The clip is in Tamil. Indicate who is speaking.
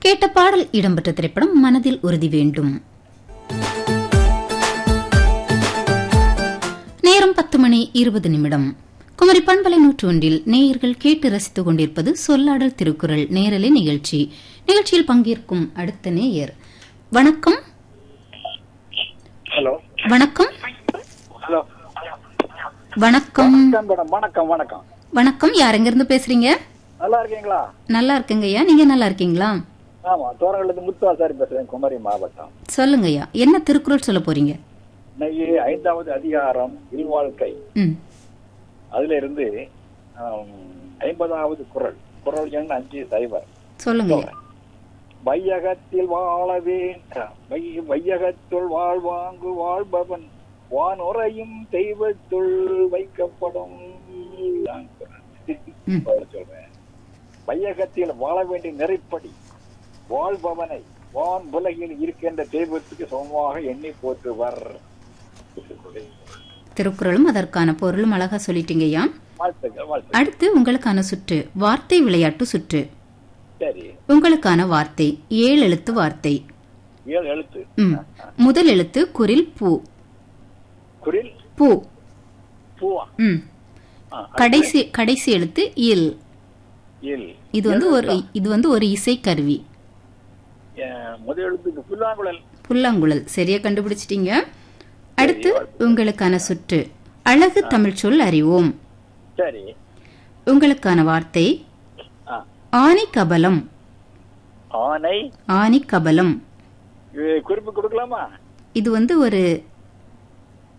Speaker 1: கேட்ட பாடல் இடம்பெற்ற திரைப்படம் மனதில் உறுதி வேண்டும். நேரம் 10:20. குமரி பண்பலை 101 நேயர்கள் கேட்டு ரசித்துக் கொண்டிருப்பது சொல்லாடல் திருக்குறள் நேரலை நிகழ்ச்சி. நிகழ்ச்சியில் பங்கேற்கும் அடுத்த நேயர். வணக்கம்.
Speaker 2: ஹலோ.
Speaker 1: வணக்கம்.
Speaker 2: ஹலோ.
Speaker 1: வணக்கம்.
Speaker 2: வணக்கம் வணக்கம்
Speaker 1: வணக்கம். யார் எங்கிருந்து பேசுறீங்க?
Speaker 2: நல்லா இருக்கீங்களா?
Speaker 1: நல்லா இருக்கேங்கய்யா. நீங்க நல்லா இருக்கீங்களா?
Speaker 2: ஆமா, தோரங்கலத்து முத்துவாசாரி பேசுறேன், குமரி மாவட்டம்.
Speaker 1: சொல்லுங்கய்யா, என்ன திருக்குறள் சொல்ல போறீங்க?
Speaker 2: இன்னைக்கு 5வது அதிகாரம் இல்வாழ்க்கை. அதுல இருந்து 50வது குறள். குறள் எண் 5
Speaker 1: சொல்லுங்க.
Speaker 2: வையகத்தில் வாழவே வையகத்துள் வாழ்வாங்கு வாழ்பவன் வானுரையும் தெய்வத்துள் வைக்கப்படும். சொல்றேன், வையகத்தில் வாழ வேண்டிய நெறிப்படி வாழ்பவனை வான் உலகில் இருக்கின்ற தெய்வத்துக்கு சமமாக எண்ணி போற்றுவர்.
Speaker 1: திருக்குறளும் அதற்கான பொருளும் அழகா சொல்லிட்டீங்கய்யா. அடுத்து உங்களுக்கான சுற்று வார்த்தை விளையாட்டு சுற்று.
Speaker 2: சரி,
Speaker 1: உங்களுக்கான வார்த்தை 7 எழுத்து வார்த்தை.
Speaker 2: 7 எழுத்து.
Speaker 1: முதல் எழுத்து குரில் பூ.
Speaker 2: குரில்
Speaker 1: பூ.
Speaker 2: பூவா?
Speaker 1: கடைசி எழுத்து இல். இது வந்து ஒரு இசை கருவி.
Speaker 2: முதல் எழுத்துக்கு புல்லாங்குழல்.
Speaker 1: புல்லாங்குழல் சரியா கண்டுபிடிச்சிட்டீங்க. அடுத்து உங்களுக்கான சுற்று அழகு தமிழ் சொல் அறிவோம்.
Speaker 2: சரி,
Speaker 1: உங்களுக்கான வார்த்தை ஆனை கபலம்.
Speaker 2: ஆனை
Speaker 1: கபலம்
Speaker 2: குறிப்பு கொடுக்கலாமா?
Speaker 1: இது வந்து ஒரு